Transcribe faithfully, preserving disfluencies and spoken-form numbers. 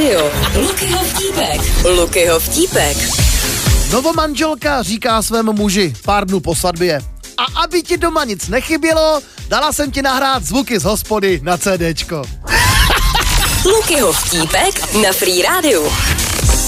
rádio. Lukyho vtípek. Lukyho vtípek. Novomanželka říká svému muži pár dnů po svatbě: a aby ti doma nic nechybělo, dala jsem ti nahrát zvuky z hospody na CDčko. Lukyho vtípek na Free rádiu.